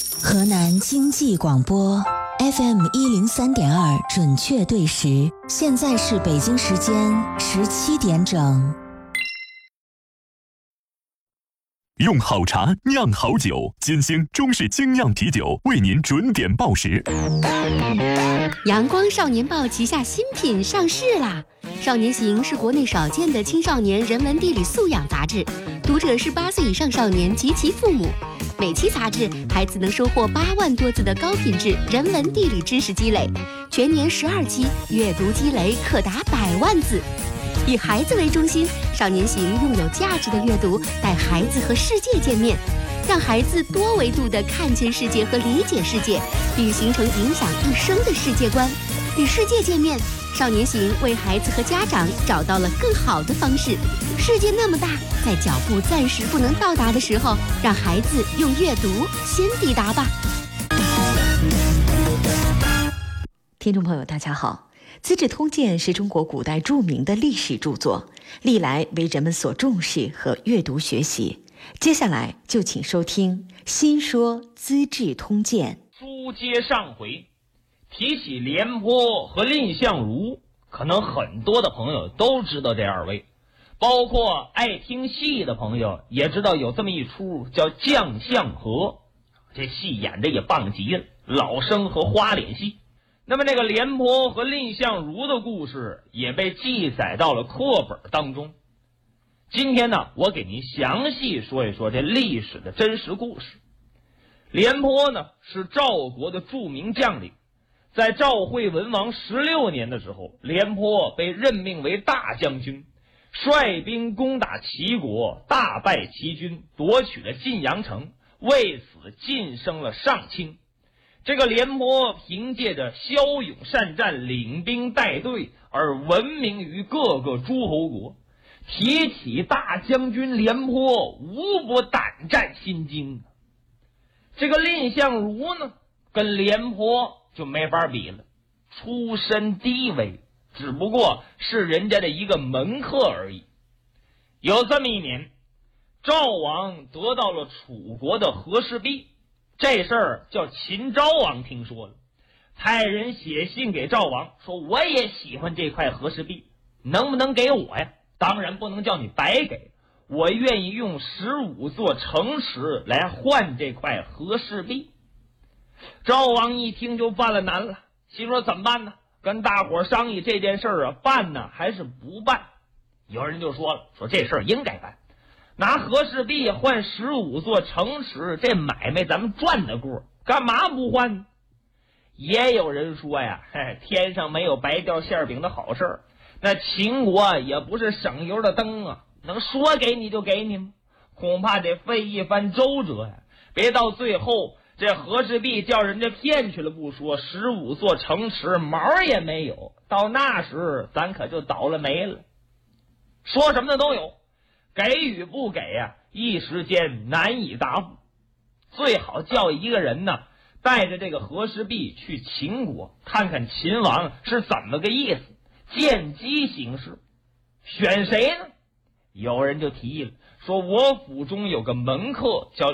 河南经济广播 FM 103.2准确对时，现在是北京时间17点整。 用好茶酿好酒，金星中式精酿啤酒为您准点报时。 阳光少年报旗下新品上市啦！少年行是国内少见的青少年人文地理素养杂志，读者18岁以上少年及其父母。每期杂志，孩子能收获8万多字的高品质人文地理知识积累，全年12期，阅读积累可达100万字。以孩子为中心，少年行用有价值的阅读带孩子和世界见面，让孩子多维度地看见世界和理解世界，并形成影响一生的世界观。与世界见面，少年行为孩子和家长找到了更好的方式。世界那么大，在脚步暂时不能到达的时候，让孩子用阅读先抵达吧。 听众朋友大家好，《资治通鉴》是中国古代著名的历史著作，历来为人们所重视和阅读学习。接下来就请收听新说《资治通鉴》。 书接上回，提起廉颇和蔺相如，可能很多的朋友都知道这二位，包括爱听戏的朋友也知道有这么一出叫《将相和》，这戏演的也棒极了，老生和花脸戏。那么这个廉颇和蔺相如的故事也被记载到了课本当中。今天呢，我给您详细说一说这历史的真实故事。廉颇呢是赵国的著名将领，在赵惠文王16年的时候，廉颇被任命为大将军，率兵攻打齐国，大败齐军，夺取了晋阳城，为此晋升了上卿。这个廉颇凭借着骁勇善战，领兵带队而闻名于各个诸侯国。提起大将军廉颇，无不胆战心惊。这个蔺相如呢，跟廉颇就没法比了，出身低微，只不过是人家的一个门客而已。有这么一年，赵王得到了楚国的和氏璧，这事儿叫秦昭王听说了，派人写信给赵王说，我也喜欢这块和氏璧，能不能给我呀？当然不能叫你白给，我愿意用15座城池来换这块和氏璧。赵王一听就犯了难了，心说怎么办呢？跟大伙商议这件事啊，办呢还是不办？有人就说了，说这事儿应该办，拿和氏璧换15座城池，这买卖咱们赚得过，干嘛不换呢？也有人说呀，天上没有白掉馅饼的好事儿，那秦国也不是省油的灯啊，能说给你就给你吗？恐怕得费一番周折呀，别到最后这和氏璧叫人家骗去了不说，15座城池毛也没有，到那时咱可就倒了霉了。说什么的都有，给与不给呀，一时间难以答复。最好叫一个人呢，带着这个和氏璧去秦国，看看秦王是怎么个意思，见机行事。选谁呢？有人就提议了，说我府中有个门客叫